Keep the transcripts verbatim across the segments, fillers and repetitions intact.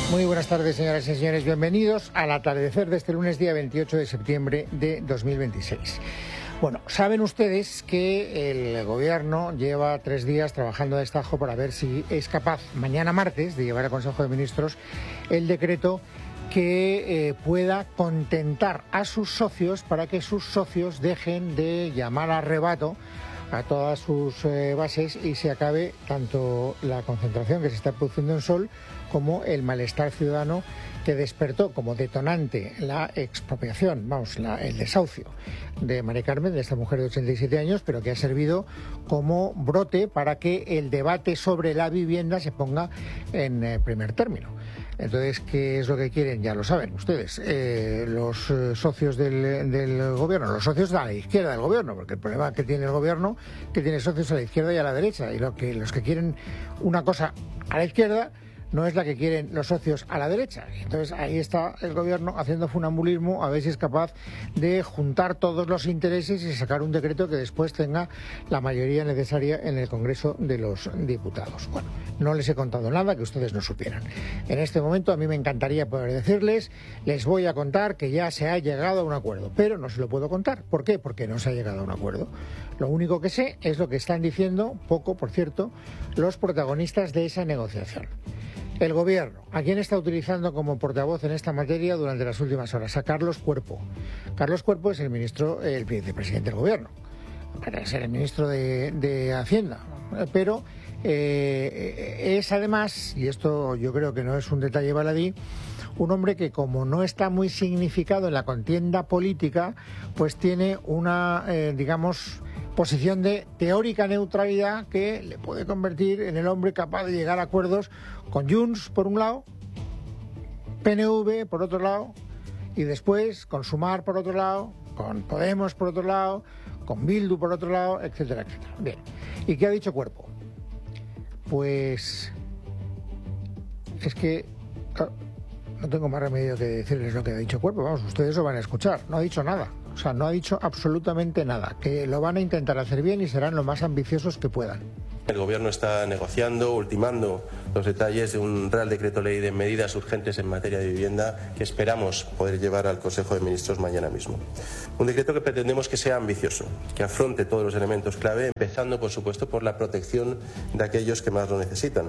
Muy buenas tardes, señoras y señores. Bienvenidos al atardecer de este lunes, día veintiocho de septiembre de dos mil veintiséis. Bueno, saben ustedes que el Gobierno lleva tres días trabajando a destajo para ver si es capaz mañana martes de llevar al Consejo de Ministros el decreto que eh, pueda contentar a sus socios para que sus socios dejen de llamar a arrebato a todas sus eh, bases y se acabe tanto la concentración que se está produciendo en Sol como el malestar ciudadano que despertó como detonante la expropiación, vamos, la, el desahucio de Mari Carmen, de esta mujer de ochenta y siete años, pero que ha servido como brote para que el debate sobre la vivienda se ponga en eh, primer término. Entonces, ¿qué es lo que quieren? Ya lo saben ustedes, eh, los eh, socios del, del Gobierno, los socios a la izquierda del Gobierno, porque el problema que tiene el Gobierno es que tiene socios a la izquierda y a la derecha, y lo que, los que quieren una cosa a la izquierda no es la que quieren los socios a la derecha. Entonces ahí está el Gobierno haciendo funambulismo a ver si es capaz de juntar todos los intereses y sacar un decreto que después tenga la mayoría necesaria en el Congreso de los Diputados. Bueno, no les he contado nada que ustedes no supieran. En este momento a mí me encantaría poder decirles, les voy a contar que ya se ha llegado a un acuerdo, pero no se lo puedo contar. ¿Por qué? Porque no se ha llegado a un acuerdo. Lo único que sé es lo que están diciendo, poco por cierto, los protagonistas de esa negociación. El Gobierno, ¿a quién está utilizando como portavoz en esta materia durante las últimas horas? A Carlos Cuerpo. Carlos Cuerpo es el ministro, el vicepresidente del Gobierno, para ser el ministro de, de Hacienda, pero eh, es además, y esto yo creo que no es un detalle baladí, un hombre que como no está muy significado en la contienda política, pues tiene una, eh, digamos, posición de teórica neutralidad que le puede convertir en el hombre capaz de llegar a acuerdos con Junts por un lado, P N V por otro lado, y después con Sumar por otro lado, con Podemos por otro lado, con Bildu por otro lado, etcétera, etcétera. Bien, ¿y qué ha dicho Cuerpo? Pues es que claro, no tengo más remedio que decirles lo que ha dicho Cuerpo. Vamos, ustedes lo van a escuchar. No ha dicho nada. O sea, no ha dicho absolutamente nada. Que lo van a intentar hacer bien y serán lo más ambiciosos que puedan. El Gobierno está negociando, ultimando los detalles de un Real Decreto Ley de medidas urgentes en materia de vivienda que esperamos poder llevar al Consejo de Ministros mañana mismo. Un decreto que pretendemos que sea ambicioso, que afronte todos los elementos clave, empezando, por supuesto, por la protección de aquellos que más lo necesitan.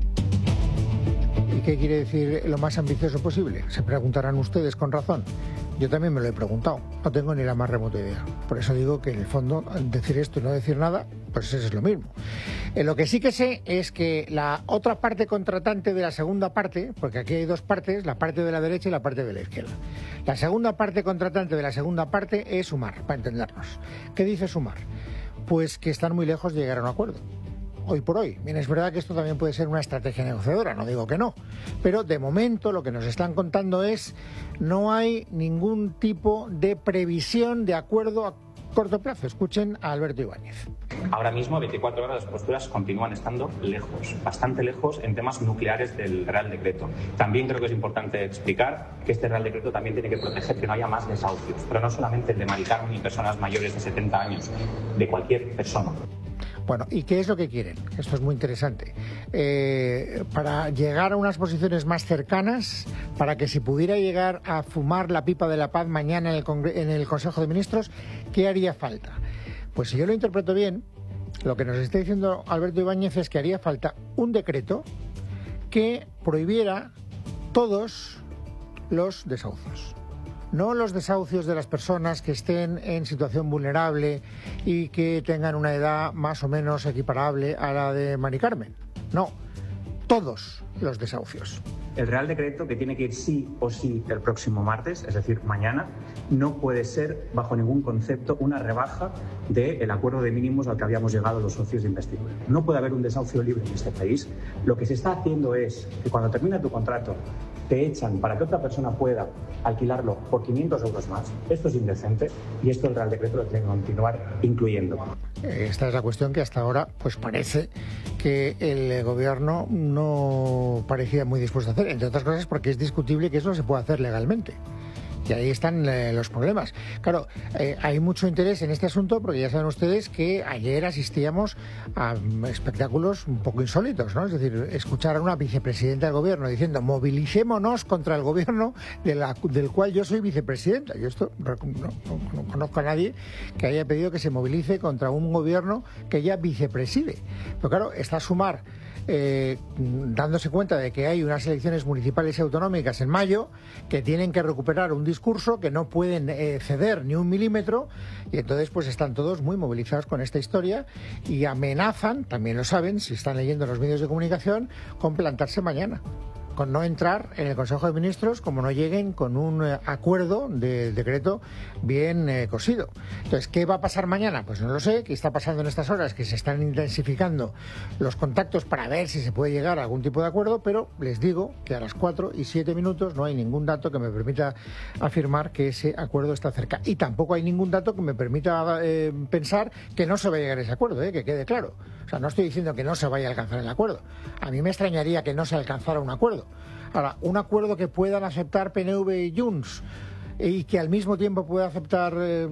¿Y qué quiere decir lo más ambicioso posible? Se preguntarán ustedes con razón. Yo también me lo he preguntado, no tengo ni la más remota idea. Por eso digo que en el fondo decir esto y no decir nada, pues eso es lo mismo. Eh, lo que sí que sé es que la otra parte contratante de la segunda parte, porque aquí hay dos partes, la parte de la derecha y la parte de la izquierda. La segunda parte contratante de la segunda parte es Sumar, para entendernos. ¿Qué dice Sumar? Pues que están muy lejos de llegar a un acuerdo. Hoy por hoy. Bien, es verdad que esto también puede ser una estrategia negociadora, no digo que no, pero de momento lo que nos están contando es no hay ningún tipo de previsión de acuerdo a corto plazo. Escuchen a Alberto Ibáñez. Ahora mismo, veinticuatro horas, las posturas continúan estando lejos, bastante lejos en temas nucleares del Real Decreto. También creo que es importante explicar que este Real Decreto también tiene que proteger que no haya más desahucios, pero no solamente el de Mari Carmen y personas mayores de setenta años, de cualquier persona. Bueno, ¿y qué es lo que quieren? Esto es muy interesante. Eh, para llegar a unas posiciones más cercanas, para que si pudiera llegar a fumar la pipa de la paz mañana en el, Congre- en el Consejo de Ministros, ¿qué haría falta? Pues si yo lo interpreto bien, lo que nos está diciendo Alberto Ibáñez es que haría falta un decreto que prohibiera todos los desahucios. No los desahucios de las personas que estén en situación vulnerable y que tengan una edad más o menos equiparable a la de Mari Carmen. No, todos los desahucios. El Real Decreto, que tiene que ir sí o sí el próximo martes, es decir, mañana, no puede ser bajo ningún concepto una rebaja del acuerdo de mínimos al que habíamos llegado los socios de investidura. No puede haber un desahucio libre en este país. Lo que se está haciendo es que cuando termina tu contrato te echan para que otra persona pueda alquilarlo por quinientos euros más. Esto es indecente y esto el Real Decreto lo tiene que continuar incluyendo. Esta es la cuestión que hasta ahora pues parece que el Gobierno no parecía muy dispuesto a hacer, entre otras cosas porque es discutible que eso no se puede hacer legalmente. Y ahí están eh, los problemas. Claro, eh, hay mucho interés en este asunto porque ya saben ustedes que ayer asistíamos a um, espectáculos un poco insólitos, ¿no? Es decir, escuchar a una vicepresidenta del gobierno diciendo movilicémonos contra el gobierno de la, del cual yo soy vicepresidenta. Yo esto no, no, no conozco a nadie que haya pedido que se movilice contra un gobierno que ella vicepreside. Pero claro, está Sumar Eh, dándose cuenta de que hay unas elecciones municipales y autonómicas en mayo, que tienen que recuperar un discurso, que no pueden eh, ceder ni un milímetro, y entonces pues están todos muy movilizados con esta historia y amenazan, también lo saben, si están leyendo los medios de comunicación, con plantarse mañana, con no entrar en el Consejo de Ministros como no lleguen con un eh, acuerdo del decreto bien eh, cosido. Entonces, ¿qué va a pasar mañana? Pues no lo sé. ¿Qué está pasando en estas horas? Que se están intensificando los contactos para ver si se puede llegar a algún tipo de acuerdo, pero les digo que a las cuatro y siete minutos no hay ningún dato que me permita afirmar que ese acuerdo está cerca. Y tampoco hay ningún dato que me permita eh, pensar que no se va a llegar a ese acuerdo, eh, que quede claro. O sea, no estoy diciendo que no se vaya a alcanzar el acuerdo. A mí me extrañaría que no se alcanzara un acuerdo. Ahora, un acuerdo que puedan aceptar P N V y Junts y que al mismo tiempo pueda aceptar eh,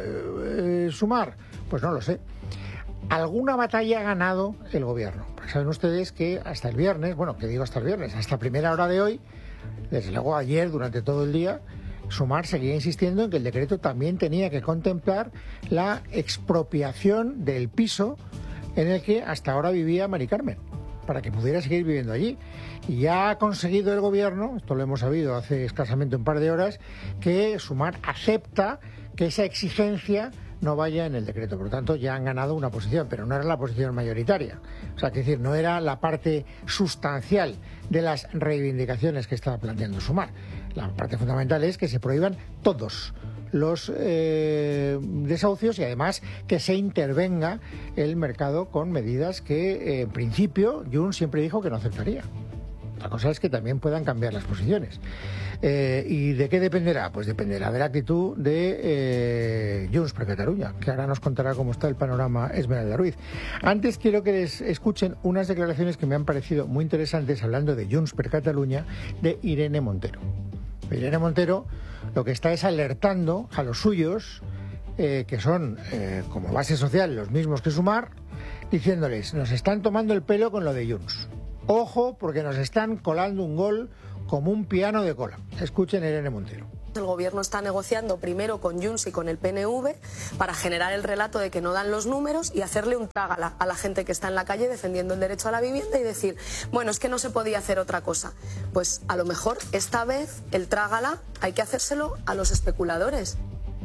eh, Sumar, pues no lo sé. Alguna batalla ha ganado el gobierno. Porque saben ustedes que hasta el viernes, bueno, que digo hasta el viernes, hasta primera hora de hoy, desde luego ayer, durante todo el día, Sumar seguía insistiendo en que el decreto también tenía que contemplar la expropiación del piso en el que hasta ahora vivía Mari Carmen, para que pudiera seguir viviendo allí. Y ya ha conseguido el gobierno, esto lo hemos sabido hace escasamente un par de horas, que Sumar acepta que esa exigencia no vaya en el decreto. Por lo tanto, ya han ganado una posición, pero no era la posición mayoritaria. O sea, que decir, no era la parte sustancial de las reivindicaciones que estaba planteando Sumar. La parte fundamental es que se prohíban todos los eh, desahucios y además que se intervenga el mercado con medidas que eh, en principio Junts siempre dijo que no aceptaría. La cosa es que también puedan cambiar las posiciones. Eh, ¿Y de qué dependerá? Pues dependerá de la actitud de eh, Junts per Catalunya, que ahora nos contará cómo está el panorama Esmeralda Ruiz. Antes quiero que les escuchen unas declaraciones que me han parecido muy interesantes hablando de Junts per Catalunya de Irene Montero. Irene Montero lo que está es alertando a los suyos, eh, que son eh, como base social los mismos que Sumar, diciéndoles, nos están tomando el pelo con lo de Junts. Ojo, porque nos están colando un gol como un piano de cola. Escuchen a Irene Montero. El gobierno está negociando primero con Junts y con el P N V para generar el relato de que no dan los números y hacerle un trágala a la gente que está en la calle defendiendo el derecho a la vivienda y decir, bueno, es que no se podía hacer otra cosa. Pues a lo mejor esta vez el trágala hay que hacérselo a los especuladores.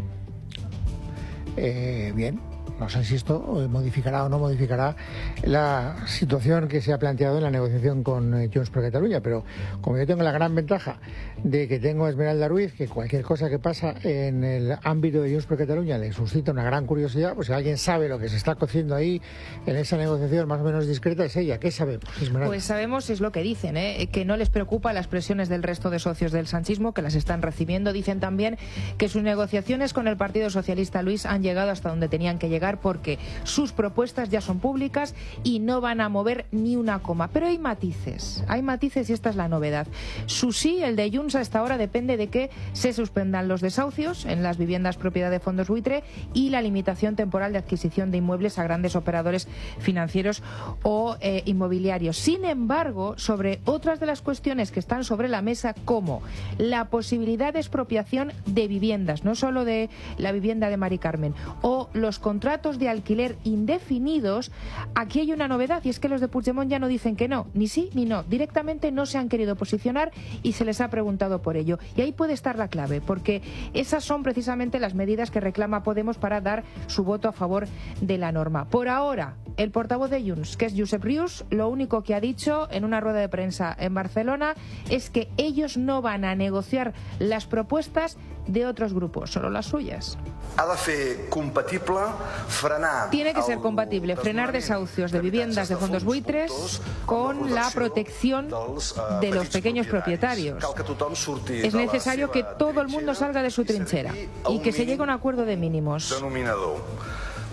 Eh, bien. No sé si esto modificará o no modificará la situación que se ha planteado en la negociación con Junts per Catalunya, pero como yo tengo la gran ventaja de que tengo a Esmeralda Ruiz, que cualquier cosa que pasa en el ámbito de Junts per Catalunya le suscita una gran curiosidad, pues si alguien sabe lo que se está cociendo ahí en esa negociación más o menos discreta es ella. ¿Qué sabemos, Esmeralda? Pues sabemos, es lo que dicen, ¿eh? que no les preocupa las presiones del resto de socios del sanchismo, que las están recibiendo. Dicen también que sus negociaciones con el Partido Socialista, Luis, han llegado hasta donde tenían que llegar porque sus propuestas ya son públicas y no van a mover ni una coma. Pero hay matices, hay matices y esta es la novedad. Su sí, el de Junts, hasta ahora depende de que se suspendan los desahucios en las viviendas propiedad de fondos buitre y la limitación temporal de adquisición de inmuebles a grandes operadores financieros o eh, inmobiliarios. Sin embargo, sobre otras de las cuestiones que están sobre la mesa, como la posibilidad de expropiación de viviendas, no solo de la vivienda de Mari Carmen, o los contratos de alquiler indefinidos, aquí hay una novedad y es que los de Puigdemont ya no dicen que no, ni sí ni no, directamente no se han querido posicionar y se les ha preguntado por ello. Y ahí puede estar la clave, porque esas son precisamente las medidas que reclama Podemos para dar su voto a favor de la norma. Por ahora, el portavoz de Junts, que es Josep Rius, lo único que ha dicho en una rueda de prensa en Barcelona es que ellos no van a negociar las propuestas de otros grupos, solo las suyas. Ha de fer compatible frenar... Tiene que ser compatible frenar desahucios de viviendas de fondos buitres con la protección de los pequeños propietarios. Es necesario que todo el mundo salga de su trinchera y que se llegue a un acuerdo de mínimos.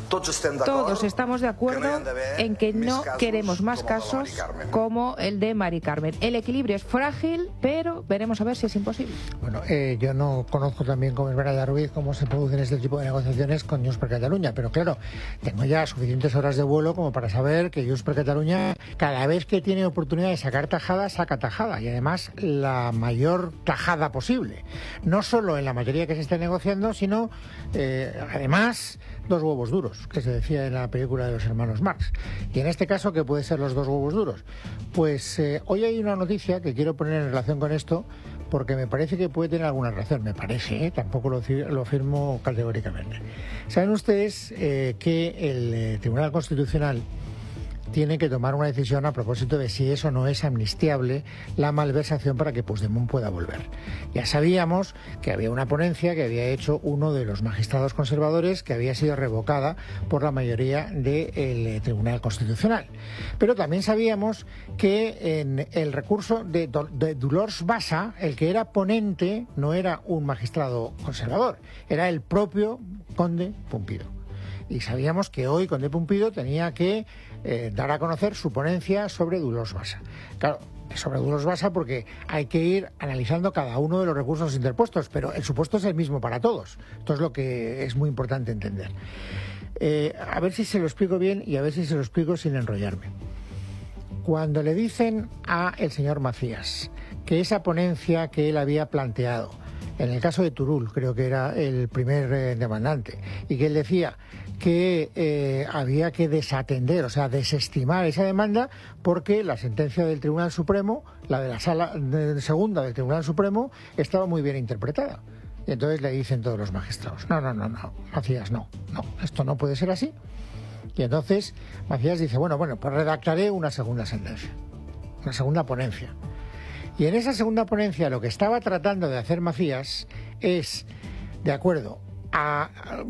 Todos estamos de acuerdo en que no queremos más casos como el de Mari Carmen. El equilibrio es frágil, pero veremos a ver si es imposible. Bueno, eh, yo no conozco también como Esmeralda Ruiz cómo se producen este tipo de negociaciones con Junts per Catalunya, pero claro, tengo ya suficientes horas de vuelo como para saber que Junts per Catalunya cada vez que tiene oportunidad de sacar tajada, saca tajada, y además la mayor tajada posible. No solo en la materia que se esté negociando, sino eh, además dos huevos duros, que se decía en la película de los hermanos Marx. Y en este caso, ¿qué puede ser los dos huevos duros? Pues eh, hoy hay una noticia que quiero poner en relación con esto, porque me parece que puede tener alguna razón. Me parece, ¿eh? Tampoco lo, lo afirmo categóricamente. Saben ustedes eh, que el eh, Tribunal Constitucional tiene que tomar una decisión a propósito de si eso no es amnistiable la malversación para que Puigdemont pueda volver. Ya sabíamos que había una ponencia que había hecho uno de los magistrados conservadores que había sido revocada por la mayoría del Tribunal Constitucional. Pero también sabíamos que en el recurso de, de Dolors Bassa, el que era ponente no era un magistrado conservador, era el propio conde Pumpido. Y sabíamos que hoy Conde Pumpido tenía que eh, dar a conocer su ponencia sobre Dolors Bassa. Claro, sobre Dolors Bassa porque hay que ir analizando cada uno de los recursos interpuestos, pero el supuesto es el mismo para todos. Esto es lo que es muy importante entender. Eh, a ver si se lo explico bien y a ver si se lo explico sin enrollarme. Cuando le dicen a el señor Macías que esa ponencia que él había planteado, en el caso de Turull, creo que era el primer eh, demandante, y que él decía que eh, había que desatender, o sea, desestimar esa demanda porque la sentencia del Tribunal Supremo, la de la Sala de segunda del Tribunal Supremo, estaba muy bien interpretada. Y entonces le dicen todos los magistrados, no, no, no, no, Macías, no, no, esto no puede ser así. Y entonces Macías dice, bueno, bueno, pues redactaré una segunda sentencia, una segunda ponencia. Y en esa segunda ponencia lo que estaba tratando de hacer Macías es, de acuerdo, a, a,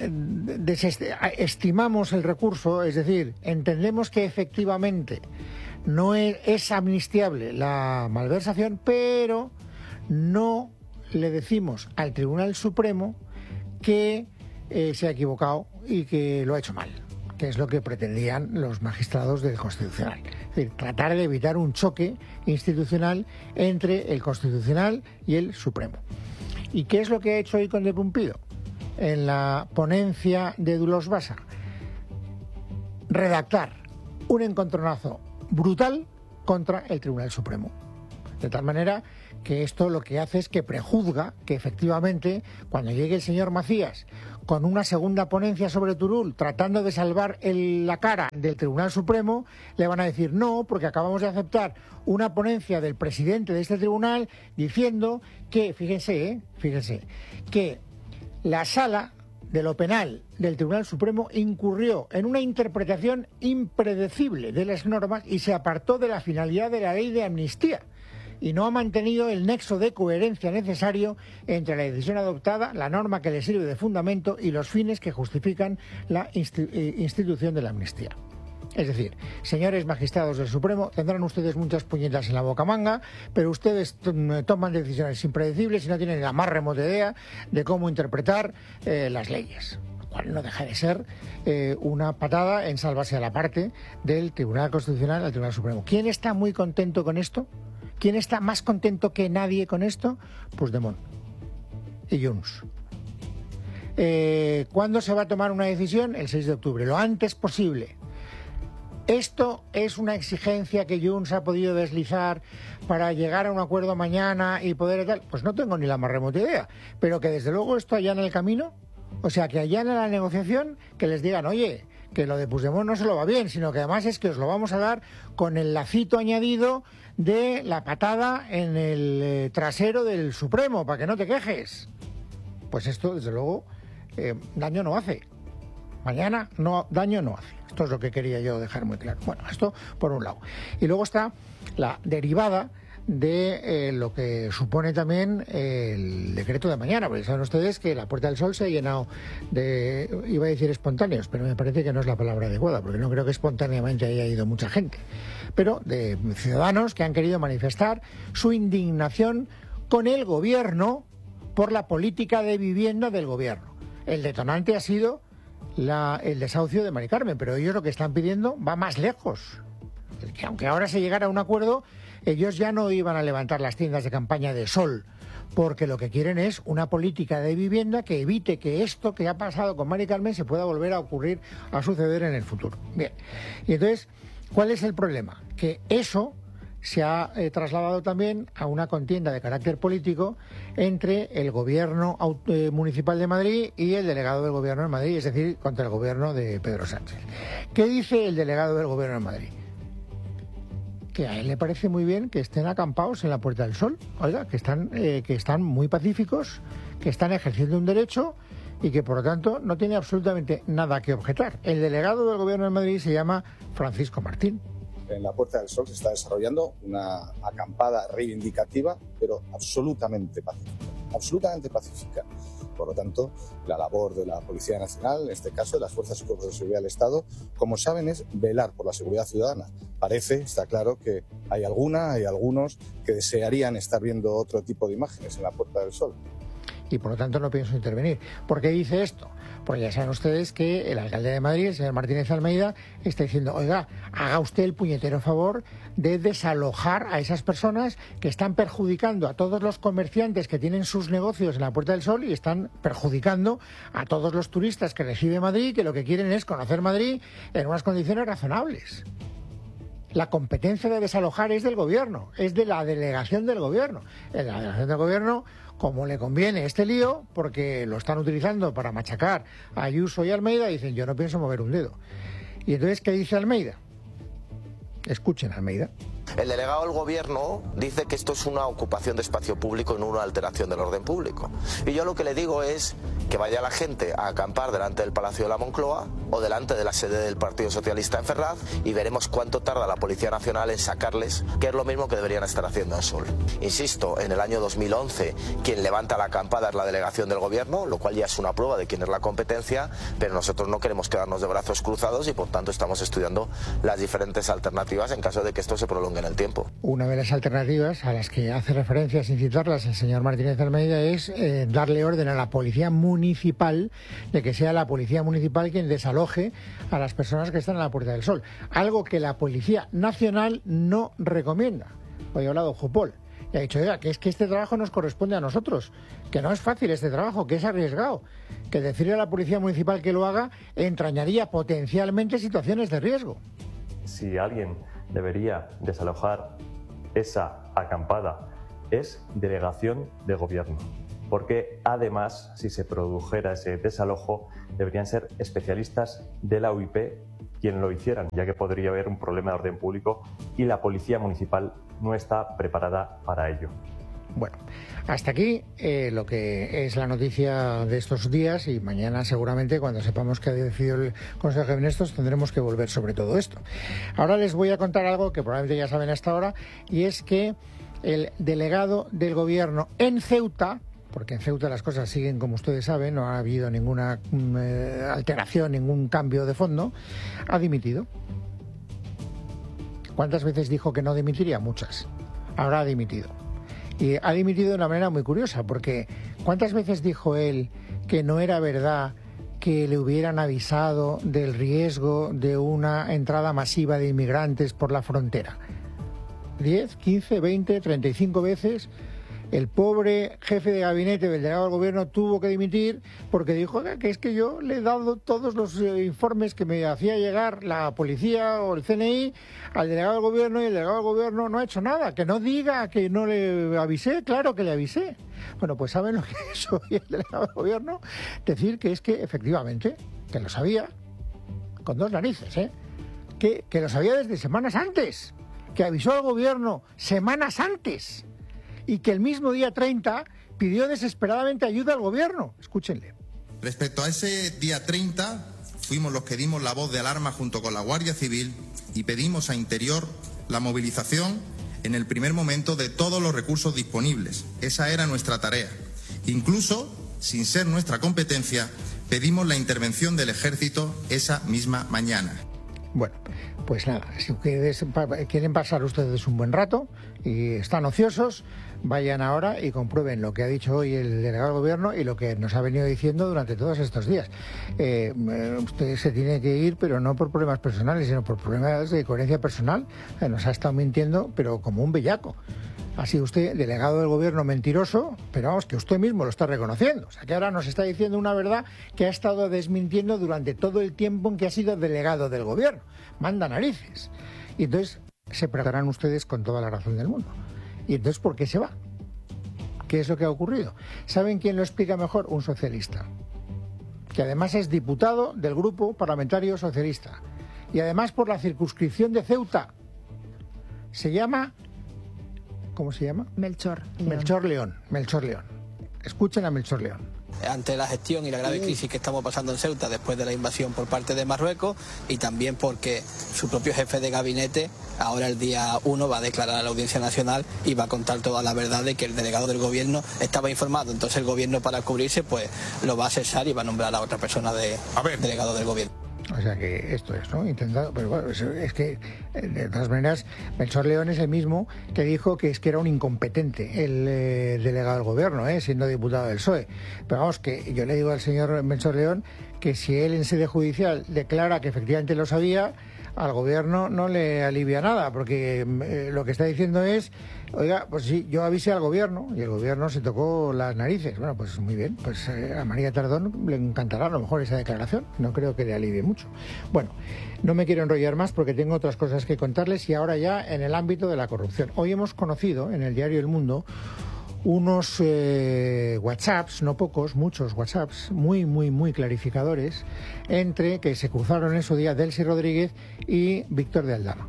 a, estimamos el recurso, es decir, entendemos que efectivamente no es, es amnistiable la malversación, pero no le decimos al Tribunal Supremo que eh, se ha equivocado y que lo ha hecho mal, que es lo que pretendían los magistrados del Constitucional. Es decir, tratar de evitar un choque institucional entre el Constitucional y el Supremo. ¿Y qué es lo que ha hecho hoy Conde Pumpido en la ponencia de Dolors Bassa? Redactar un encontronazo brutal contra el Tribunal Supremo. De tal manera que esto lo que hace es que prejuzga que efectivamente cuando llegue el señor Macías con una segunda ponencia sobre Turull tratando de salvar el, la cara del Tribunal Supremo, le van a decir no, porque acabamos de aceptar una ponencia del presidente de este tribunal diciendo que, fíjense, ¿eh? fíjense, que la sala de lo penal del Tribunal Supremo incurrió en una interpretación impredecible de las normas y se apartó de la finalidad de la ley de amnistía y no ha mantenido el nexo de coherencia necesario entre la decisión adoptada, la norma que le sirve de fundamento y los fines que justifican la institución de la amnistía. Es decir, señores magistrados del Supremo, tendrán ustedes muchas puñetas en la boca manga, pero ustedes toman decisiones impredecibles y no tienen la más remota idea de cómo interpretar eh, las leyes. Lo cual no deja de ser eh, una patada en salvarse a la parte del Tribunal Constitucional al Tribunal Supremo. ¿Quién está muy contento con esto? ¿Quién está más contento que nadie con esto? Puigdemont y Junts. Eh, ¿Cuándo se va a tomar una decisión? El seis de octubre, lo antes posible. ¿Esto es una exigencia que Junts ha podido deslizar para llegar a un acuerdo mañana y poder tal? Pues no tengo ni la más remota idea, pero que desde luego esto allana el camino, o sea, que allana la negociación, que les digan, oye, que lo de Puigdemont no se lo va bien, sino que además es que os lo vamos a dar con el lacito añadido de la patada en el eh, trasero del Supremo, para que no te quejes. Pues esto, desde luego, eh, daño no hace. Mañana no, daño no hace. Esto es lo que quería yo dejar muy claro. Bueno, esto por un lado. Y luego está la derivada de eh, lo que supone también eh, el decreto de mañana, porque saben ustedes que la Puerta del Sol se ha llenado de, iba a decir espontáneos, pero me parece que no es la palabra adecuada, porque no creo que espontáneamente haya ido mucha gente, pero de ciudadanos que han querido manifestar su indignación con el gobierno por la política de vivienda del gobierno. El detonante ha sido la, el desahucio de Mari Carmen, pero ellos lo que están pidiendo va más lejos. Que aunque ahora se llegara a un acuerdo, ellos ya no iban a levantar las tiendas de campaña de sol, porque lo que quieren es una política de vivienda que evite que esto que ha pasado con Mari Carmen se pueda volver a ocurrir, a suceder en el futuro. Bien, y entonces, ¿cuál es el problema? Que eso se ha eh, trasladado también a una contienda de carácter político entre el gobierno eh, municipal de Madrid y el delegado del gobierno de Madrid, es decir, contra el gobierno de Pedro Sánchez. ¿Qué dice el delegado del gobierno de Madrid? Que a él le parece muy bien que estén acampados en la Puerta del Sol, oiga, que están, eh, que están muy pacíficos, que están ejerciendo un derecho y que por lo tanto no tiene absolutamente nada que objetar. El delegado del gobierno de Madrid se llama Francisco Martín. En la Puerta del Sol se está desarrollando una acampada reivindicativa, pero absolutamente pacífica, absolutamente pacífica. Por lo tanto, la labor de la Policía Nacional, en este caso de las Fuerzas y Cuerpos de Seguridad del Estado, como saben, es velar por la seguridad ciudadana. Parece, está claro, que hay alguna, hay algunos que desearían estar viendo otro tipo de imágenes en la Puerta del Sol. Y por lo tanto no pienso intervenir. ¿Por qué dice esto? Pues ya saben ustedes que el alcalde de Madrid, el señor Martínez Almeida, está diciendo, oiga, haga usted el puñetero favor de desalojar a esas personas que están perjudicando a todos los comerciantes que tienen sus negocios en la Puerta del Sol y están perjudicando a todos los turistas que recibe Madrid, que lo que quieren es conocer Madrid en unas condiciones razonables. La competencia de desalojar es del gobierno, es de la delegación del gobierno. En la delegación del gobierno, como le conviene este lío, porque lo están utilizando para machacar a Ayuso y Almeida, dicen, yo no pienso mover un dedo. Y entonces, ¿qué dice Almeida? Escuchen a Almeida. El delegado del gobierno dice que esto es una ocupación de espacio público y no una alteración del orden público. Y yo lo que le digo es que vaya la gente a acampar delante del Palacio de la Moncloa o delante de la sede del Partido Socialista en Ferraz y veremos cuánto tarda la Policía Nacional en sacarles, que es lo mismo que deberían estar haciendo en Sol. Insisto, en el año dos mil once quien levanta la acampada es la delegación del gobierno, lo cual ya es una prueba de quién es la competencia, pero nosotros no queremos quedarnos de brazos cruzados y por tanto estamos estudiando las diferentes alternativas en caso de que esto se prolongue en el tiempo. Una de las alternativas a las que hace referencia, sin citarlas, el señor Martínez Almeida es eh, darle orden a la policía municipal de que sea la policía municipal quien desaloje a las personas que están en la Puerta del Sol. Algo que la Policía Nacional no recomienda. Hoy ha hablado Jupol y ha dicho, oiga, que es que este trabajo nos corresponde a nosotros, que no es fácil este trabajo, que es arriesgado, que decirle a la Policía Municipal que lo haga entrañaría potencialmente situaciones de riesgo. Si alguien debería desalojar esa acampada es delegación de gobierno, porque además, si se produjera ese desalojo, deberían ser especialistas de la U I P quien lo hicieran, ya que podría haber un problema de orden público y la Policía Municipal no está preparada para ello. Bueno, hasta aquí eh, lo que es la noticia de estos días y mañana seguramente cuando sepamos qué ha decidido el Consejo de Ministros tendremos que volver sobre todo esto. Ahora les voy a contar algo que probablemente ya saben hasta ahora y es que el delegado del gobierno en Ceuta, porque en Ceuta las cosas siguen como ustedes saben, no ha habido ninguna eh, alteración, ningún cambio de fondo, ha dimitido. ¿Cuántas veces dijo que no dimitiría? Muchas. Ahora ha dimitido. Y ha dimitido de una manera muy curiosa, porque ¿cuántas veces dijo él que no era verdad que le hubieran avisado del riesgo de una entrada masiva de inmigrantes por la frontera? ¿diez, quince, veinte, treinta y cinco veces? El pobre jefe de gabinete del delegado del gobierno tuvo que dimitir porque dijo que es que yo le he dado todos los informes que me hacía llegar la policía o el C N I al delegado del gobierno y el delegado del gobierno no ha hecho nada. Que no diga que no le avisé, claro que le avisé. Bueno, pues ¿saben lo que es hoy el delegado del gobierno? Decir que es que efectivamente, que lo sabía, con dos narices, ¿eh? Que, que lo sabía desde semanas antes, que avisó al gobierno semanas antes. Y que el mismo día treinta pidió desesperadamente ayuda al gobierno. Escúchenle. Respecto a ese día treinta, fuimos los que dimos la voz de alarma junto con la Guardia Civil y pedimos a Interior la movilización en el primer momento de todos los recursos disponibles. Esa era nuestra tarea. Incluso, sin ser nuestra competencia, pedimos la intervención del Ejército esa misma mañana. Bueno, pues nada, si ustedes quieren pasar ustedes un buen rato y están ociosos, vayan ahora y comprueben lo que ha dicho hoy el delegado del Gobierno y lo que nos ha venido diciendo durante todos estos días. Eh, usted se tiene que ir, pero no por problemas personales, sino por problemas de coherencia personal. Eh, nos ha estado mintiendo, pero como un bellaco. Ha sido usted delegado del Gobierno mentiroso, pero vamos, que usted mismo lo está reconociendo. O sea, que ahora nos está diciendo una verdad que ha estado desmintiendo durante todo el tiempo en que ha sido delegado del Gobierno. Manda narices. Y entonces se preguntarán ustedes con toda la razón del mundo. ¿Y entonces por qué se va? ¿Qué es lo que ha ocurrido? ¿Saben quién lo explica mejor? Un socialista, que además es diputado del Grupo Parlamentario Socialista y además por la circunscripción de Ceuta. Se llama... ¿Cómo se llama? Melchor León. Melchor León. Melchor León. Escuchen a Melchor León. Ante la gestión y la grave crisis que estamos pasando en Ceuta después de la invasión por parte de Marruecos, y también porque su propio jefe de gabinete ahora el día uno va a declarar a la Audiencia Nacional y va a contar toda la verdad de que el delegado del Gobierno estaba informado. Entonces el Gobierno, para cubrirse, pues lo va a cesar y va a nombrar a otra persona de delegado del Gobierno. O sea que esto es, ¿no? Intentado, pero bueno, es que de todas maneras Melchor León es el mismo que dijo que es que era un incompetente el eh, delegado del Gobierno, ¿eh? siendo diputado del P S O E. Pero vamos, que yo le digo al señor Melchor León que si él en sede judicial declara que efectivamente lo sabía, al Gobierno no le alivia nada, porque eh, lo que está diciendo es, oiga, pues sí, yo avisé al Gobierno y el Gobierno se tocó las narices. Bueno, pues muy bien, pues eh, a María Tardón le encantará a lo mejor esa declaración, no creo que le alivie mucho. Bueno, no me quiero enrollar más porque tengo otras cosas que contarles, y ahora ya en el ámbito de la corrupción. Hoy hemos conocido en el diario El Mundo unos eh, WhatsApps, no pocos, muchos WhatsApps, muy, muy, muy clarificadores, entre que se cruzaron en su día Delcy Rodríguez y Víctor de Aldama.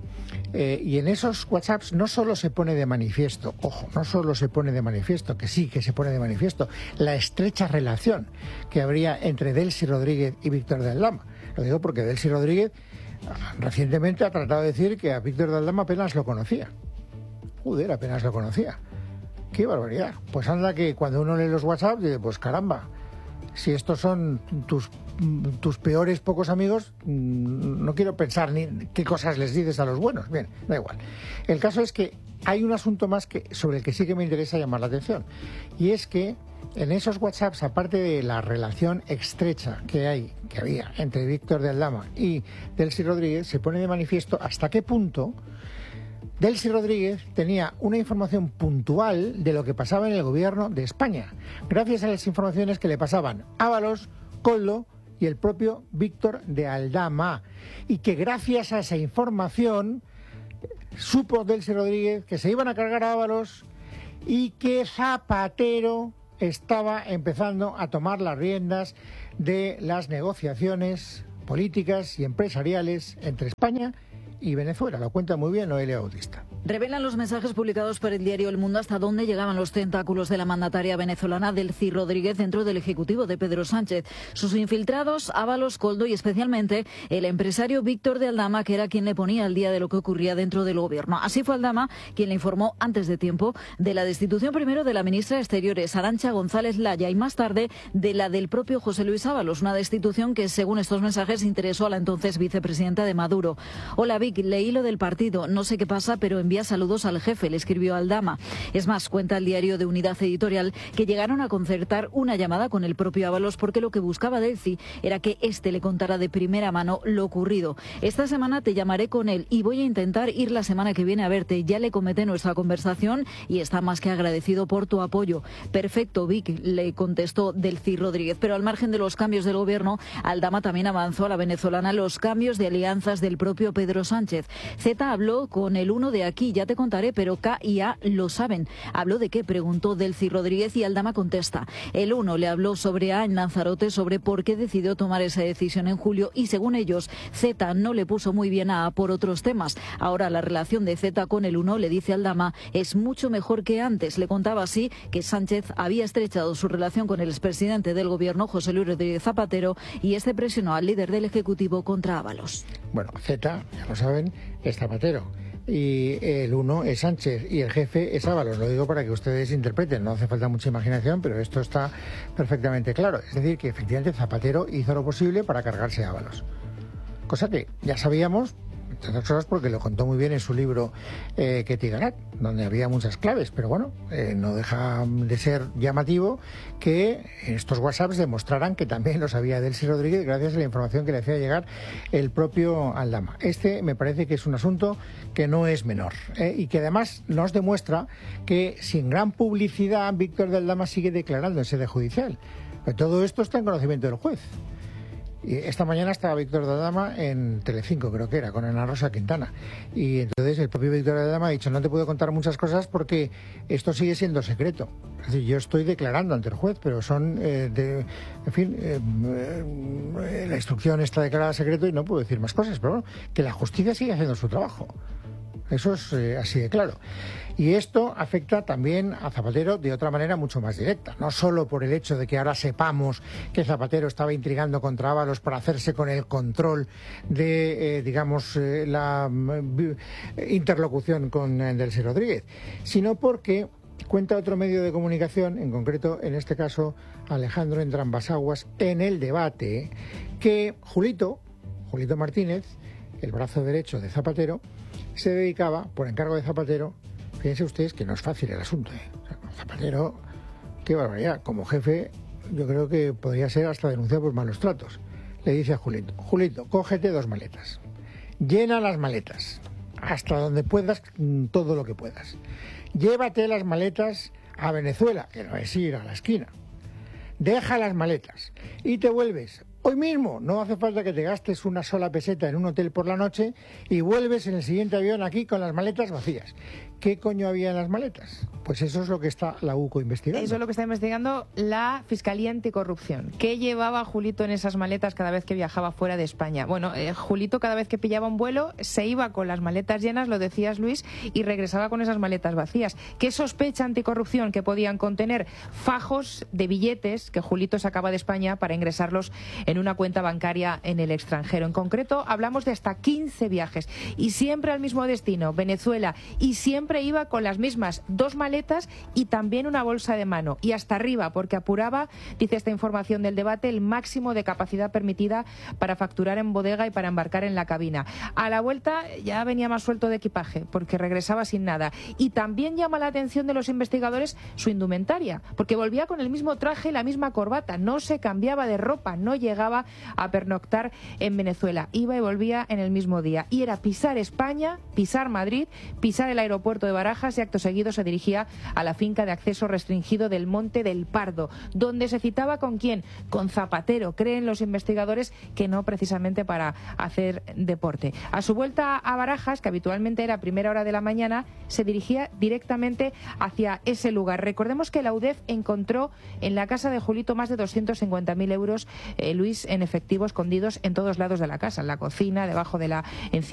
Eh, y en esos WhatsApps no solo se pone de manifiesto, ojo, no solo se pone de manifiesto, que sí que se pone de manifiesto, la estrecha relación que habría entre Delcy Rodríguez y Víctor de Aldama. Lo digo porque Delcy Rodríguez recientemente ha tratado de decir que a Víctor de Aldama apenas lo conocía. Joder, apenas lo conocía. ¡Qué barbaridad! Pues anda que cuando uno lee los WhatsApp dice, pues caramba, si estos son tus, tus peores pocos amigos, no quiero pensar ni qué cosas les dices a los buenos. Bien, da igual. El caso es que hay un asunto más que, sobre el que sí que me interesa llamar la atención, y es que en esos WhatsApps, aparte de la relación estrecha que hay, que había entre Víctor de Aldama y Delcy Rodríguez, se pone de manifiesto hasta qué punto Delcy Rodríguez tenía una información puntual de lo que pasaba en el Gobierno de España, gracias a las informaciones que le pasaban Ábalos, Koldo y el propio Víctor de Aldama, y que gracias a esa información supo Delcy Rodríguez que se iban a cargar a Ábalos y que Zapatero estaba empezando a tomar las riendas de las negociaciones políticas y empresariales entre España y Venezuela. Lo cuenta muy bien Noelia Bautista. Revelan los mensajes publicados por el diario El Mundo hasta dónde llegaban los tentáculos de la mandataria venezolana Delcy Rodríguez dentro del ejecutivo de Pedro Sánchez. Sus infiltrados, Ábalos, Koldo y especialmente el empresario Víctor de Aldama, que era quien le ponía al día de lo que ocurría dentro del Gobierno. Así fue Aldama quien le informó antes de tiempo de la destitución primero de la ministra de Exteriores, Arantxa González Laya, y más tarde de la del propio José Luis Ábalos, una destitución que, según estos mensajes, interesó a la entonces vicepresidenta de Maduro. Hola Vic, leí lo del partido, no sé qué pasa, pero envía saludos al jefe, le escribió Aldama. Es más, cuenta el diario de Unidad Editorial que llegaron a concertar una llamada con el propio Ábalos porque lo que buscaba Delcy era que éste le contara de primera mano lo ocurrido. Esta semana te llamaré con él y voy a intentar ir la semana que viene a verte. Ya le comenté nuestra conversación y está más que agradecido por tu apoyo. Perfecto, Vic, le contestó Delcy Rodríguez. Pero al margen de los cambios del Gobierno, Aldama también avanzó a la venezolana los cambios de alianzas del propio Pedro Sánchez. Z habló con el uno de aquí, ya te contaré, pero K y A lo saben. ¿Habló de qué?, preguntó Delcy Rodríguez, y Aldama contesta. El uno le habló sobre A en Lanzarote, sobre por qué decidió tomar esa decisión en julio, y según ellos, Z no le puso muy bien a A por otros temas. Ahora la relación de Z con el uno, le dice Aldama, es mucho mejor que antes. Le contaba así que Sánchez había estrechado su relación con el expresidente del Gobierno, José Luis Rodríguez Zapatero, y este presionó al líder del Ejecutivo contra Ábalos. Bueno, Z, ya lo saben, es Zapatero. Y el uno es Sánchez y el jefe es Ábalos. Lo digo para que ustedes interpreten, no hace falta mucha imaginación, pero esto está perfectamente claro. Es decir, que efectivamente Zapatero hizo lo posible para cargarse a Ábalos. Cosa que ya sabíamos, entre otras cosas porque lo contó muy bien en su libro eh, Ketty Garat, donde había muchas claves, pero bueno, eh, no deja de ser llamativo que estos WhatsApps demostraran que también lo sabía Delcy Rodríguez gracias a la información que le hacía llegar el propio Aldama. Este me parece que es un asunto que no es menor eh, y que además nos demuestra que sin gran publicidad Víctor de Aldama sigue declarando en sede judicial. Pero todo esto está en conocimiento del juez. Y esta mañana estaba Víctor de Aldama en Telecinco, creo que era, con Ana Rosa Quintana. Y entonces el propio Víctor de Aldama ha dicho, no te puedo contar muchas cosas porque esto sigue siendo secreto. Es decir, yo estoy declarando ante el juez, pero son, eh, de, en fin, eh, eh, la instrucción está declarada secreto y no puedo decir más cosas. Pero bueno, que la justicia sigue haciendo su trabajo. Eso es eh, así de claro. Y esto afecta también a Zapatero de otra manera mucho más directa. No solo por el hecho de que ahora sepamos que Zapatero estaba intrigando contra Ábalos para hacerse con el control de, eh, digamos, eh, la eh, interlocución con eh, Delcy Rodríguez, sino porque cuenta otro medio de comunicación, en concreto, en este caso, Alejandro Entrambasaguas, en el debate, que Julito, Julito Martínez, el brazo derecho de Zapatero, se dedicaba, por encargo de Zapatero, fíjense ustedes que no es fácil el asunto, ¿eh? O sea, Zapatero, qué barbaridad, como jefe yo creo que podría ser hasta denunciado por malos tratos. Le dice a Julito, Julito, cógete dos maletas, llena las maletas, hasta donde puedas, todo lo que puedas. Llévate las maletas a Venezuela, que no es ir a la esquina. Deja las maletas y te vuelves hoy mismo. No hace falta que te gastes una sola peseta en un hotel por la noche y vuelves en el siguiente avión aquí con las maletas vacías. ¿Qué coño había en las maletas? Pues eso es lo que está la U C O investigando. Eso es lo que está investigando la Fiscalía Anticorrupción. ¿Qué llevaba Julito en esas maletas cada vez que viajaba fuera de España? Bueno, eh, Julito cada vez que pillaba un vuelo se iba con las maletas llenas, lo decías Luis, y regresaba con esas maletas vacías. ¿Qué sospecha Anticorrupción que podían contener? Fajos de billetes que Julito sacaba de España para ingresarlos en una cuenta bancaria en el extranjero. En concreto, hablamos de hasta quince viajes y siempre al mismo destino, Venezuela, y siempre iba con las mismas dos maletas y también una bolsa de mano y hasta arriba porque apuraba, dice esta información del debate, el máximo de capacidad permitida para facturar en bodega y para embarcar en la cabina. A la vuelta ya venía más suelto de equipaje porque regresaba sin nada. Y también llama la atención de los investigadores su indumentaria, porque volvía con el mismo traje y la misma corbata, no se cambiaba de ropa, no llegaba a pernoctar en Venezuela, iba y volvía en el mismo día y era pisar España, pisar Madrid, pisar el aeropuerto de Barajas y acto seguido se dirigía a la finca de acceso restringido del Monte del Pardo, donde se citaba con quién, con Zapatero, creen los investigadores que no precisamente para hacer deporte. A su vuelta a Barajas, que habitualmente era a primera hora de la mañana, se dirigía directamente hacia ese lugar. Recordemos que la U D E F encontró en la casa de Julito más de doscientos cincuenta mil euros, eh, Luis, en efectivo escondidos en todos lados de la casa, en la cocina, debajo de la encimera.